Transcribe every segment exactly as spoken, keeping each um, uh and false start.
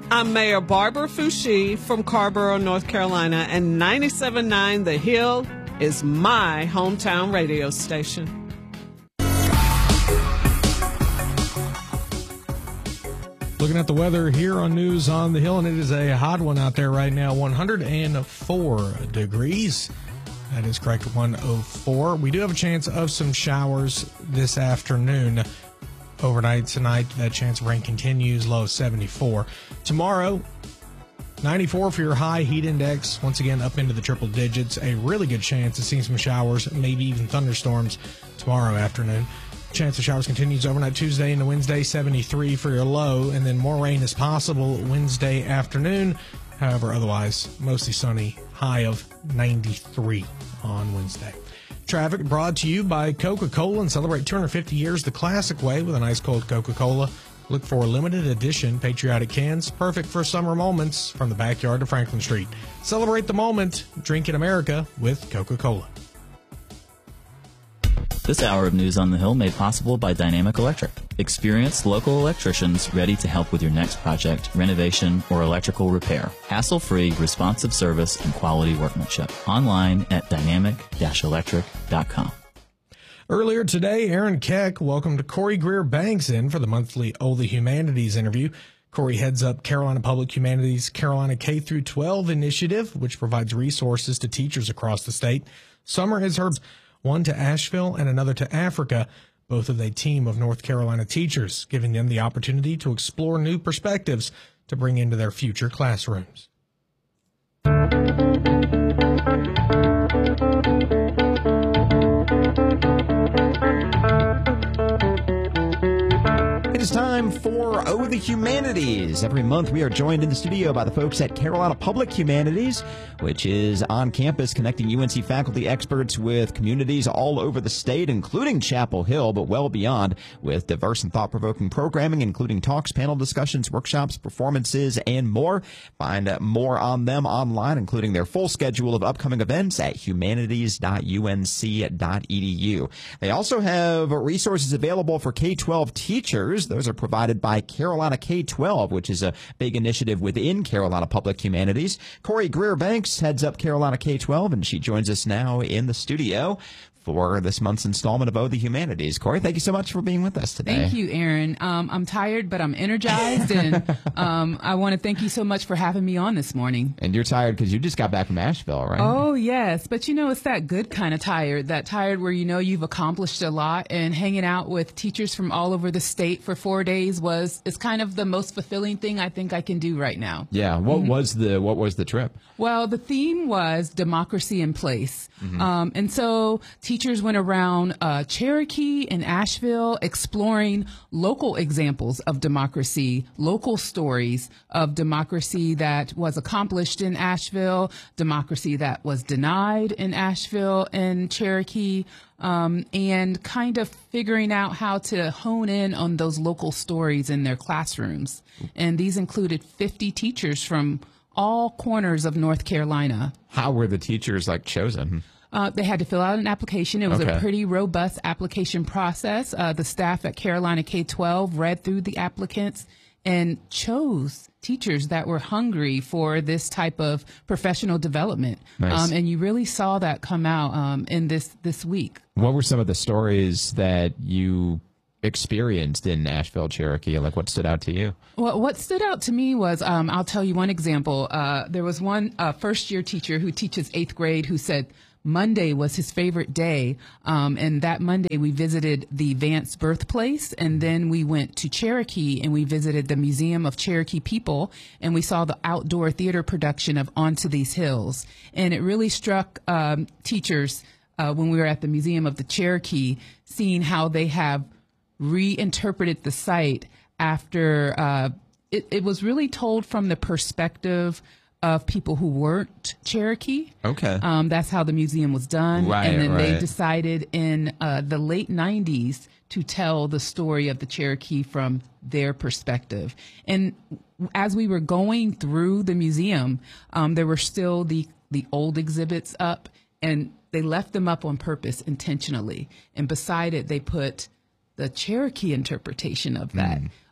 I'm Mayor Barbara Foushee from Carrboro, North Carolina, and ninety-seven point nine The Hill is my hometown radio station. Looking at the weather here on News on the Hill, and it is a hot one out there right now, one hundred four degrees. That is correct, one oh four. We do have a chance of some showers this afternoon. Overnight tonight, that chance of rain continues, low of seventy-four. Tomorrow, ninety-four for your high heat index, once again up into the triple digits. A really good chance of seeing some showers, maybe even thunderstorms tomorrow afternoon. Chance of showers continues overnight Tuesday into Wednesday, seventy-three for your low, and then more rain is possible Wednesday afternoon. However, otherwise, mostly sunny, high of ninety-three on Wednesday. Traffic brought to you by Coca-Cola, and celebrate two hundred fifty years the classic way with an ice cold Coca-Cola. Look for limited edition patriotic cans, perfect for summer moments from the backyard to Franklin Street. Celebrate the moment. Drink in America with Coca-Cola. This hour of News on the Hill made possible by Dynamic Electric. Experienced local electricians ready to help with your next project, renovation, or electrical repair. Hassle-free, responsive service and quality workmanship. Online at dynamic dash electric dot com. Earlier today, Aaron Keck welcomed Corey Greer Banks in for the monthly Oh the Humanities interview. Corey heads up Carolina Public Humanities Carolina K through twelve initiative, which provides resources to teachers across the state. Summer has heard one to Asheville and another to Africa, both of a team of North Carolina teachers, giving them the opportunity to explore new perspectives to bring into their future classrooms. It is time for Oh the Humanities. Every month we are joined in the studio by the folks at Carolina Public Humanities, which is on campus connecting U N C faculty experts with communities all over the state, including Chapel Hill, but well beyond, with diverse and thought-provoking programming, including talks, panel discussions, workshops, performances, and more. Find more on them online, including their full schedule of upcoming events at humanities dot u n c dot e d u. They also have resources available for K twelve teachers. Those are provided by Carolina K twelve, which is a big initiative within Carolina Public Humanities. Corey Greer Banks heads up Carolina K twelve, and she joins us now in the studio for this month's installment of Oh the Humanities. Corey, thank you so much for being with us today. Thank you, Aaron. Um, I'm tired, but I'm energized, and um, I want to thank you so much for having me on this morning. And you're tired because you just got back from Asheville, right? Oh, yes. But, you know, it's that good kind of tired, that tired where you know you've accomplished a lot, and hanging out with teachers from all over the state for four days was is kind of the most fulfilling thing I think I can do right now. Yeah. What Mm-hmm. was the what was the trip? Well, the theme was democracy in place. Mm-hmm. Um, and so teachers went around uh, Cherokee and Asheville exploring local examples of democracy, local stories of democracy that was accomplished in Asheville, democracy that was denied in Asheville and Cherokee, um, and kind of figuring out how to hone in on those local stories in their classrooms. And these included fifty teachers from all corners of North Carolina. How were the teachers like chosen? Uh, they had to fill out an application. It was Okay. a pretty robust application process. Uh, the staff at Carolina K twelve read through the applicants and chose teachers that were hungry for this type of professional development. Nice. Um, and you really saw that come out um, in this, this week. What were some of the stories that you experienced in Asheville, Cherokee? Like, what stood out to you? Well, what stood out to me was, um, I'll tell you one example. Uh, there was one uh, first-year teacher who teaches eighth grade who said Monday was his favorite day. Um, and that Monday we visited the Vance birthplace, and then we went to Cherokee and we visited the Museum of Cherokee People, and we saw the outdoor theater production of Onto These Hills. And it really struck um, teachers uh, when we were at the Museum of the Cherokee, seeing how they have reinterpreted the site after uh, it, it was really told from the perspective of people who weren't Cherokee. Okay. Um, that's how the museum was done. Right, and then right. they decided in uh, the late nineties to tell the story of the Cherokee from their perspective. And as we were going through the museum, um, there were still the, the old exhibits up, and they left them up on purpose intentionally. And beside it, they put the Cherokee interpretation of that. Mm.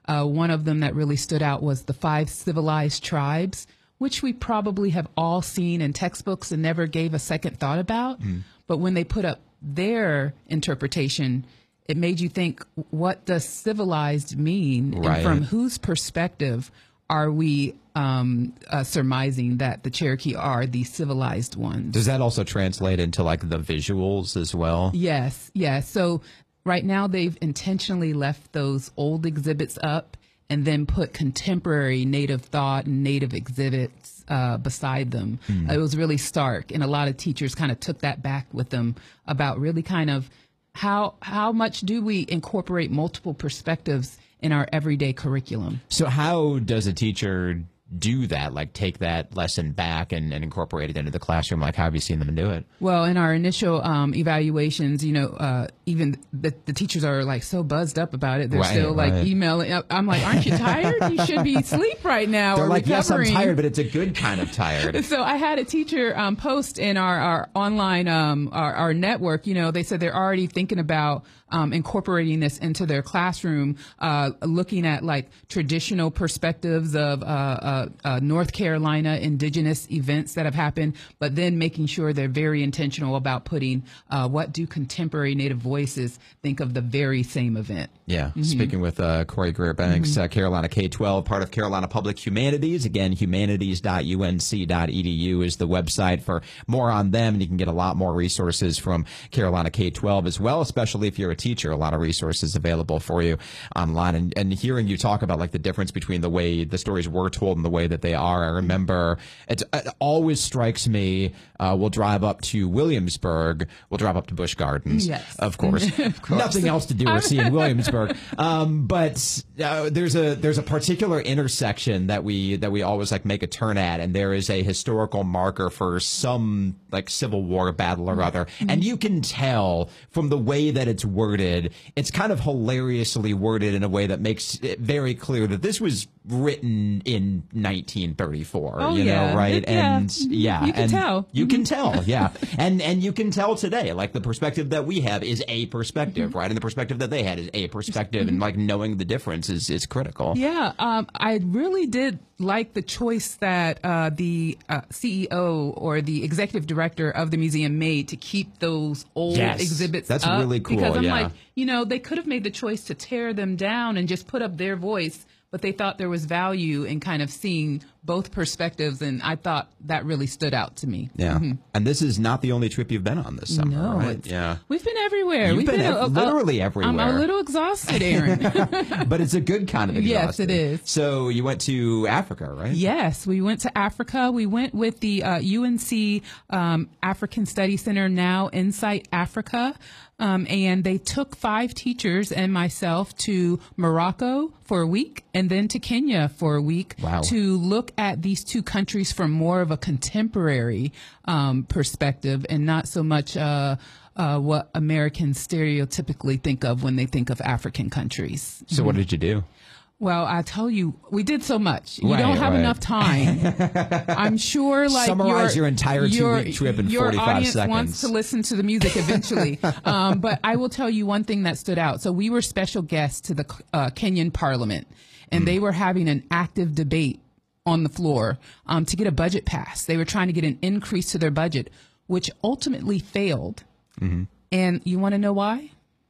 Uh, one of them that really stood out was the five civilized tribes, which we probably have all seen in textbooks and never gave a second thought about. Mm. But when they put up their interpretation, it made you think, what does civilized mean? Right. And from whose perspective are we um, uh, surmising that the Cherokee are the civilized ones? Does that also translate into like the visuals as well? Yes, yes. So right now they've intentionally left those old exhibits up and then put contemporary Native thought and Native exhibits uh, beside them. Mm. It was really stark, and a lot of teachers kind of took that back with them about really kind of how how much do we incorporate multiple perspectives in our everyday curriculum. So how does a teacher do that, like take that lesson back and, and incorporate it into the classroom? Like, how have you seen them do it? Well, in our initial um, evaluations, you know, uh, even the, the teachers are like so buzzed up about it. They're right, still like right. emailing. I'm like, aren't you tired? You should be asleep right now. They're or like, recovering. yes, I'm tired, but it's a good kind of tired. So I had a teacher um, post in our, our online, um, our, our network, you know, they said they're already thinking about Um, incorporating this into their classroom, uh, looking at like traditional perspectives of uh, uh, uh, North Carolina indigenous events that have happened, but then making sure they're very intentional about putting uh, what do contemporary Native voices think of the very same event. Yeah. Mm-hmm. Speaking with uh, Corey Greer Banks, mm-hmm. uh, Carolina K twelve, part of Carolina Public Humanities. Again, humanities dot u n c dot e d u is the website for more on them. And you can get a lot more resources from Carolina K twelve as well, especially if you're a teacher. A lot of resources available for you online. And, and hearing you talk about like the difference between the way the stories were told and the way that they are, I remember it's, it always strikes me, uh, we'll drive up to Williamsburg, we'll drive up to Busch Gardens, yes. of course. of course. Nothing else to do or see in Williamsburg. Um, but uh, there's a there's a particular intersection that we that we always like make a turn at, and there is a historical marker for some like Civil War battle or other, mm-hmm. and you can tell from the way that it's worded, it's kind of hilariously worded in a way that makes it very clear that this was written in nineteen thirty-four. Oh, you yeah. know, right? It, yeah. And yeah, you can and tell. You can tell, yeah, and and you can tell today, like the perspective that we have is a perspective, mm-hmm. right, and the perspective that they had is a perspective, mm-hmm. and like knowing the difference is is critical. Yeah, um, I really did like the choice that uh, the uh, C E O or the executive director of the museum made to keep those old yes, exhibits that's up. really cool. Because I'm yeah. like, you know, they could have made the choice to tear them down and just put up their voice, but they thought there was value in kind of seeing both perspectives, and I thought that really stood out to me. Yeah, mm-hmm. And this is not the only trip you've been on this summer, no, right? Yeah, we've been everywhere. You've we've been, been ev- a, a, literally everywhere. I'm a little exhausted, Aaron. But it's a good kind of exhausted. Yes, it is. So you went to Africa, right? Yes, we went to Africa. We went with the uh, U N C um, African Study Center, now Insight Africa. Um, and they took five teachers and myself to Morocco for a week and then to Kenya for a week wow. to look at these two countries from more of a contemporary um, perspective and not so much uh, uh, what Americans stereotypically think of when they think of African countries. So what did you do? Well, I tell you, we did so much. You right, don't have right. enough time. I'm sure, like summarize your, your entire two-week trip in your forty-five audience seconds. Wants to listen to the music eventually. um, but I will tell you one thing that stood out. So we were special guests to the uh, Kenyan Parliament, and mm. they were having an active debate on the floor um, to get a budget passed. They were trying to get an increase to their budget, which ultimately failed. Mm-hmm. And you want to know why?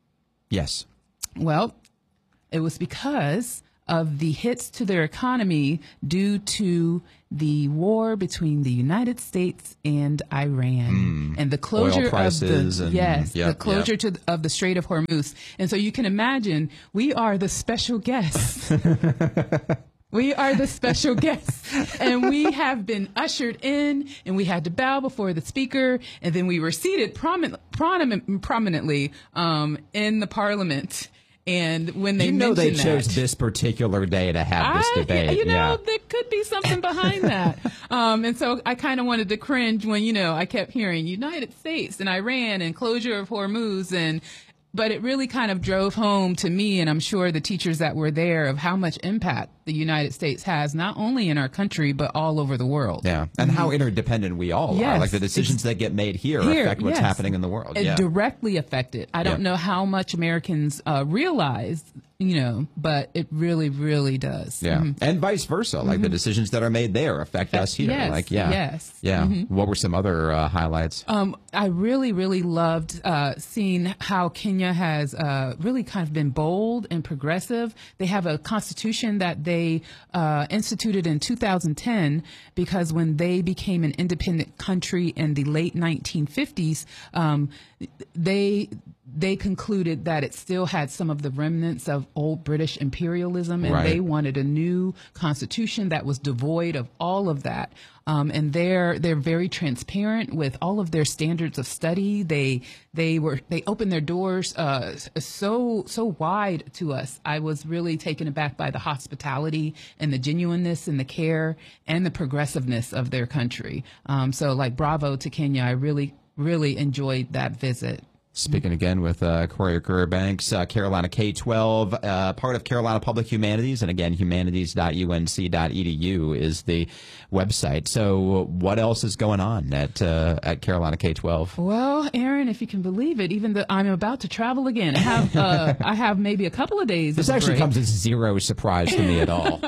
Yes. Well, it was because of the hits to their economy due to the war between the United States and Iran mm. and the closure of the and, yes yep, the closure yep. to the, of the Strait of Hormuz. And so you can imagine we are the special guests. We are the special guests, and we have been ushered in, and we had to bow before the speaker, and then we were seated prominent, prominent, prominently um, in the parliament. And when they you know they that, chose this particular day to have this I, debate. You know, yeah. there could be something behind that. Um, and so I kind of wanted to cringe when, you know, I kept hearing United States and Iran and closure of Hormuz. And but it really kind of drove home to me, and I'm sure the teachers that were there, of how much impact the United States has, not only in our country, but all over the world. Yeah. And how interdependent we all Yes. are. Like the decisions that get made here, Here, affect what's yes. happening in the world. It Yeah. directly affected. I don't Yeah. know how much Americans uh, realize, you know, but it really, really does. Yeah. Mhm. And vice versa. Like the decisions that are made there affect us here. Yes, Like, yeah. yes. Yeah. What were some other uh, highlights? Um, I really, really loved uh, seeing how Kenya has uh, really kind of been bold and progressive. They have a constitution that they uh, instituted in two thousand ten because when they became an independent country in the late nineteen fifties, um, they they concluded that it still had some of the remnants of old British imperialism, and Right. they wanted a new constitution that was devoid of all of that. Um, and they're they're very transparent with all of their standards of study. They they were they opened their doors uh, so so wide to us. I was really taken aback by the hospitality and the genuineness and the care and the progressiveness of their country. Um, so, like, bravo to Kenya. I really really enjoyed that visit. Speaking again with uh, Corey Banks, uh, Carolina K twelve, uh, part of Carolina Public Humanities, and again, humanities dot U N C dot E D U is the website. So what else is going on at uh, at Carolina K twelve? Well, Aaron, if you can believe it, even though I'm about to travel again, I have uh, I have maybe a couple of days. This of a actually break. comes as zero surprise to me at all.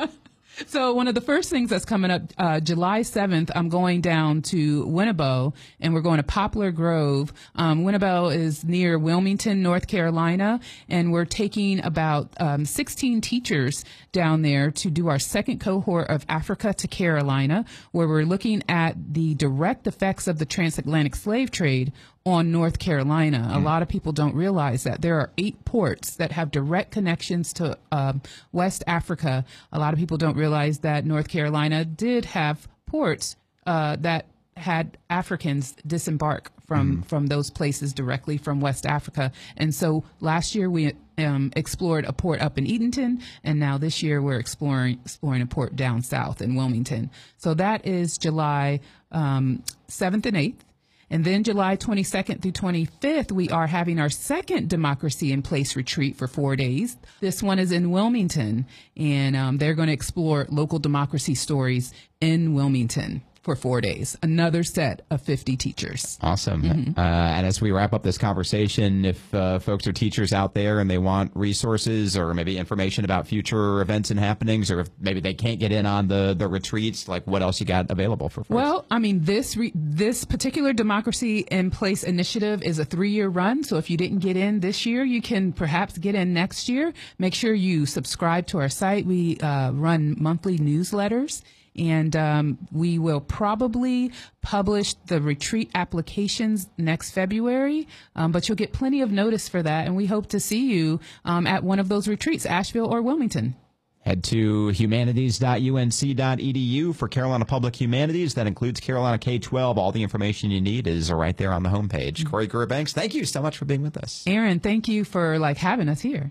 So one of the first things that's coming up, uh, July seventh, I'm going down to Winnebago, and we're going to Poplar Grove. Um, Winnebago is near Wilmington, North Carolina, and we're taking about um, sixteen teachers down there to do our second cohort of Africa to Carolina, where we're looking at the direct effects of the transatlantic slave trade on North Carolina. A lot of people don't realize that there are eight ports that have direct connections to um, West Africa. A lot of people don't realize that North Carolina did have ports uh, that had Africans disembark from, from those places directly from West Africa. And so last year we um, explored a port up in Edenton, and now this year we're exploring exploring a port down south in Wilmington. So that is July um, seventh and eighth. And then July twenty-second through twenty-fifth, we are having our second Democracy in Place retreat for four days. This one is in Wilmington, and um, they're going to explore local democracy stories in Wilmington for four days. Another set of fifty teachers. Awesome. Mm-hmm. Uh, and as we wrap up this conversation, if uh, folks are teachers out there and they want resources or maybe information about future events and happenings, or if maybe they can't get in on the, the retreats, like what else you got available for folks? Well, I mean, this re- this particular Democracy in Place initiative is a three-year run. So if you didn't get in this year, you can perhaps get in next year. Make sure you subscribe to our site. We uh, run monthly newsletters. And um, we will probably publish the retreat applications next February, um, but you'll get plenty of notice for that. And we hope to see you um, at one of those retreats, Asheville or Wilmington. Head to humanities dot U N C dot E D U for Carolina Public Humanities. That includes Carolina K twelve. All the information you need is right there on the homepage. Corey Banks, thank you so much for being with us. Aaron, thank you for like having us here.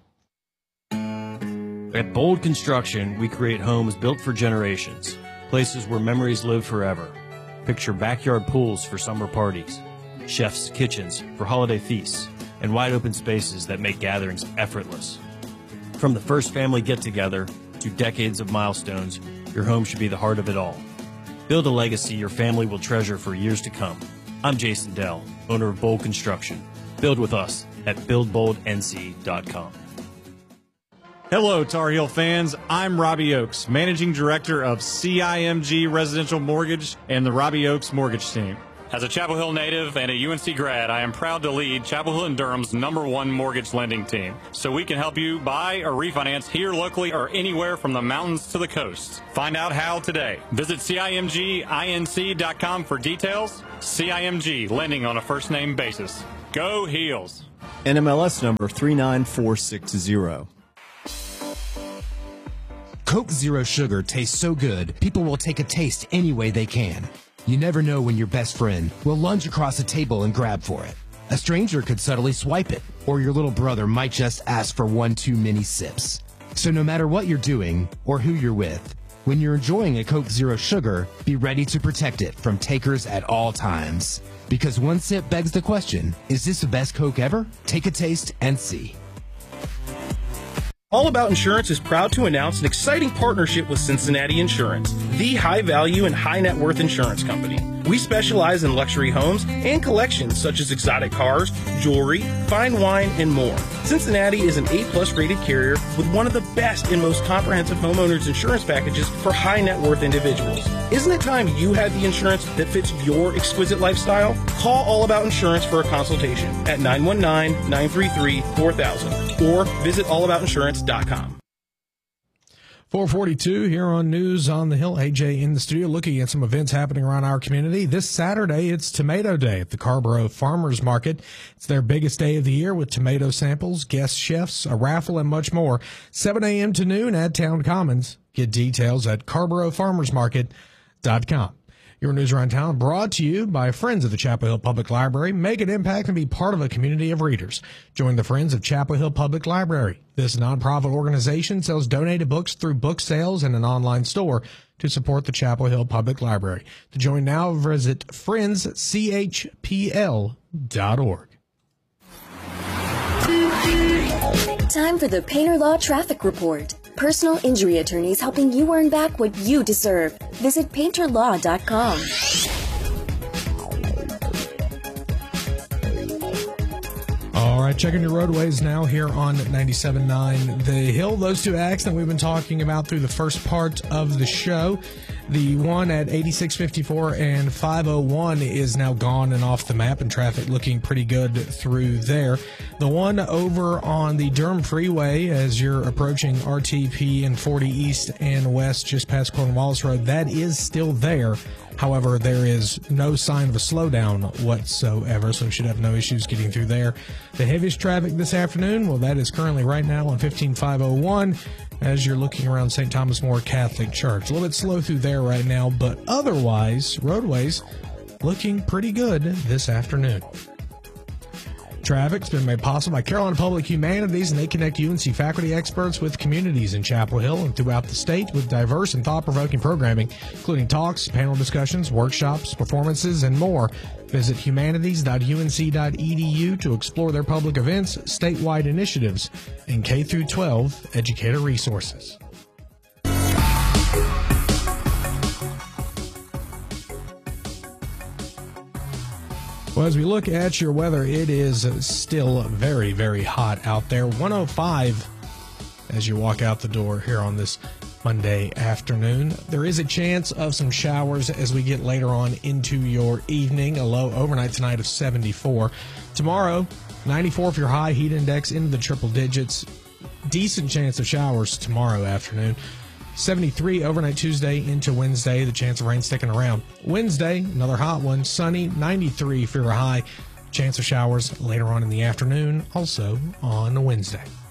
At Bold Construction, we create homes built for generations, places where memories live forever. Picture backyard pools for summer parties, chefs' kitchens for holiday feasts, and wide open spaces that make gatherings effortless. From the first family get-together to decades of milestones, your home should be the heart of it all. Build a legacy your family will treasure for years to come. I'm Jason Dell, owner of Bold Construction. Build with us at build bold N C dot com. Hello, Tar Heel fans. I'm Robbie Oakes, Managing Director of C I M G Residential Mortgage and the Robbie Oakes Mortgage Team. As a Chapel Hill native and a U N C grad, I am proud to lead Chapel Hill and Durham's number one mortgage lending team. So we can help you buy or refinance here locally or anywhere from the mountains to the coast. Find out how today. Visit C I M G I N C dot com for details. C I M G, lending on a first name basis. Go Heels. N M L S number three nine four six zero. Coke Zero Sugar tastes so good, people will take a taste any way they can. You never know when your best friend will lunge across a table and grab for it. A stranger could subtly swipe it, or your little brother might just ask for one too many sips. So no matter what you're doing or who you're with, when you're enjoying a Coke Zero Sugar, be ready to protect it from takers at all times. Because one sip begs the question, is this the best Coke ever? Take a taste and see. All About Insurance is proud to announce an exciting partnership with Cincinnati Insurance, the high-value and high-net-worth insurance company. We specialize in luxury homes and collections such as exotic cars, jewelry, fine wine, and more. Cincinnati is an A-plus rated carrier with one of the best and most comprehensive homeowners insurance packages for high-net-worth individuals. Isn't it time you had the insurance that fits your exquisite lifestyle? Call All About Insurance for a consultation at nine one nine, nine three three, four thousand or visit all about insurance dot com. four forty-two here on News on the Hill. A J in the studio looking at some events happening around our community. This Saturday, it's Tomato Day at the Carrboro Farmers Market. It's their biggest day of the year with tomato samples, guest chefs, a raffle, and much more. seven a.m. to noon at Town Commons. Get details at carrboro farmers market dot com. Your News Around Town brought to you by Friends of the Chapel Hill Public Library. Make an impact and be part of a community of readers. Join the Friends of Chapel Hill Public Library. This nonprofit organization sells donated books through book sales and an online store to support the Chapel Hill Public Library. To join now, visit friends c h p l dot org. Time for the Painter Law Traffic Report. Personal injury attorneys helping you earn back what you deserve. Visit painter law dot com. All right, checking your roadways now here on ninety-seven point nine The Hill. Those two accidents we've been talking about through the first part of the show. The one at eighty-six fifty-four and five oh one is now gone and off the map, and traffic looking pretty good through there. The one over on the Durham Freeway as you're approaching R T P and forty East and West just past Cornwallis Road, that is still there. However, there is no sign of a slowdown whatsoever, so we should have no issues getting through there. The heaviest traffic this afternoon, well, that is currently right now on fifteen five oh one as you're looking around Saint Thomas More Catholic Church. A little bit slow through there right now, but otherwise, roadways looking pretty good this afternoon. Traffic's been made possible by Carolina Public Humanities, and they connect U N C faculty experts with communities in Chapel Hill and throughout the state with diverse and thought-provoking programming, including talks, panel discussions, workshops, performances, and more. Visit humanities dot u n c dot e d u to explore their public events, statewide initiatives, and K through twelve educator resources. Well, as we look at your weather, it is still very, very hot out there. one oh five as you walk out the door here on this Monday afternoon. There is a chance of some showers as we get later on into your evening. A low overnight tonight of seventy-four. Tomorrow, ninety-four for your high, heat index into the triple digits. Decent chance of showers tomorrow afternoon. seventy-three overnight Tuesday into Wednesday, the chance of rain sticking around. Wednesday, another hot one, sunny, ninety-three for your high. Chance of showers later on in the afternoon, also on Wednesday.